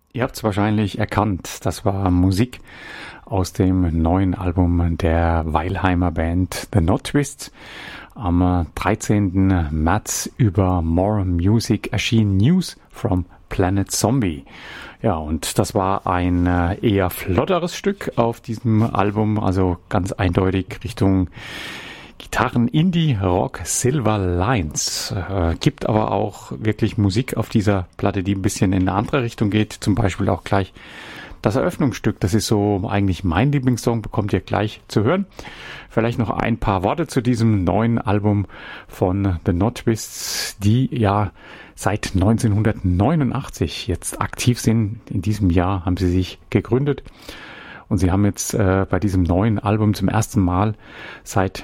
Ihr habt es wahrscheinlich erkannt, das war Musik aus dem neuen Album der Weilheimer Band The Knot Twists. Am 13. März über More Music erschien News from Planet Zombie. Ja, und das war ein eher flotteres Stück auf diesem Album, also ganz eindeutig Richtung Gitarren, Indie, Rock, Silver Lines. Gibt aber auch wirklich Musik auf dieser Platte, die ein bisschen in eine andere Richtung geht. Zum Beispiel auch gleich das Eröffnungsstück. Das ist so eigentlich mein Lieblingssong, bekommt ihr gleich zu hören. Vielleicht noch ein paar Worte zu diesem neuen Album von The Knot Twists, die ja seit 1989 jetzt aktiv sind. In diesem Jahr haben sie sich gegründet. Und sie haben jetzt bei diesem neuen Album zum ersten Mal seit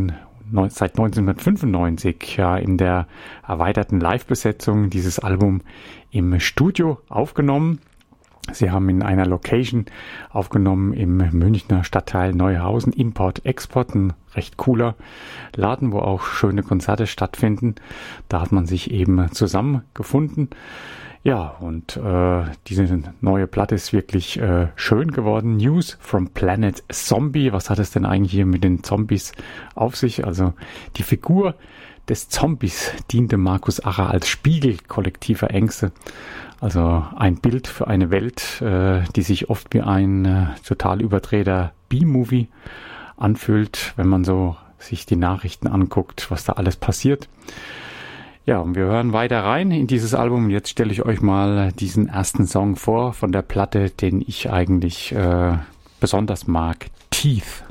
1995 ja in der erweiterten Live-Besetzung dieses Album im Studio aufgenommen. Sie haben in einer Location aufgenommen im Münchner Stadtteil Neuhausen, Import-Export, ein recht cooler Laden, wo auch schöne Konzerte stattfinden. Da hat man sich eben zusammengefunden. Ja, und diese neue Platte ist wirklich schön geworden. News from Planet Zombie. Was hat es denn eigentlich hier mit den Zombies auf sich? Also die Figur des Zombies diente Markus Acher als Spiegel kollektiver Ängste. Also ein Bild für eine Welt, die sich oft wie ein total überdrehter B-Movie anfühlt, wenn man so sich die Nachrichten anguckt, was da alles passiert. Ja, und wir hören weiter rein in dieses Album. Jetzt stelle ich euch mal diesen ersten Song vor von der Platte, den ich eigentlich besonders mag. Teeth.